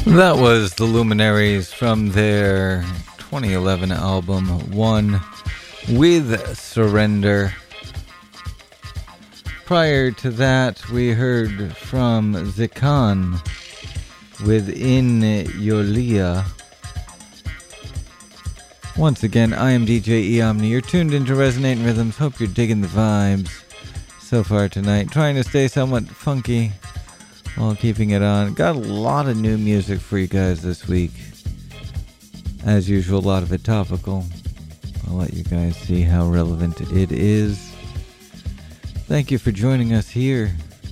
That was the Luminaries from their 2011 album, One with Surrender. Prior to that, we heard from Zikan within Yolia. Once again, I am DJ Eomni. You're tuned into Resonating Rhythms. Hope you're digging the vibes so far tonight. Trying to stay somewhat funky while keeping it on. Got a lot of new music for you guys this week. As usual, a lot of it topical. I'll let you guys see how relevant it is. Thank you for joining us here.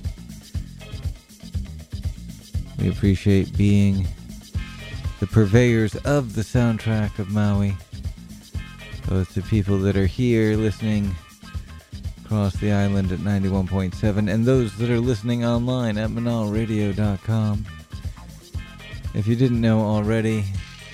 We appreciate being the purveyors of the soundtrack of Maui. Both the people that are here listening across the island at 91.7 and those that are listening online at manalradio.com. If you didn't know already,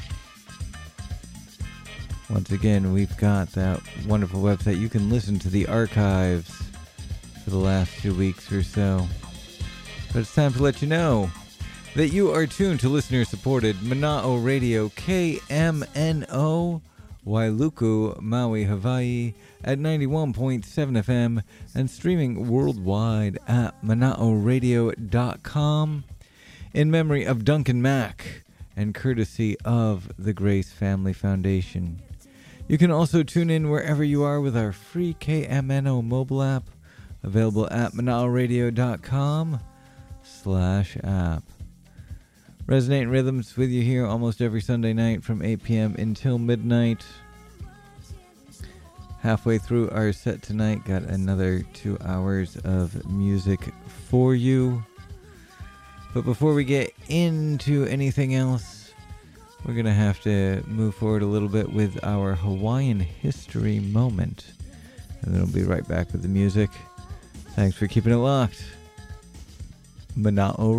once again, we've got that wonderful website. You can listen to the archives for the last 2 weeks or so. But it's time to let you know that you are tuned to listener-supported Mana'o Radio, KMNO, Wailuku, Maui, Hawaii, at 91.7 FM and streaming worldwide at mana'oradio.com in memory of Duncan Mack and courtesy of the Grace Family Foundation. You can also tune in wherever you are with our free KMNO mobile app, available at mana'oradio.com/app. Resonating Rhythms with you here almost every Sunday night from 8 p.m. until midnight. Halfway through our set tonight, got another 2 hours of music for you. But before we get into anything else, we're going to have to move forward a little bit with our Hawaiian history moment. And then we'll be right back with the music. Thanks for keeping it locked. Mana'o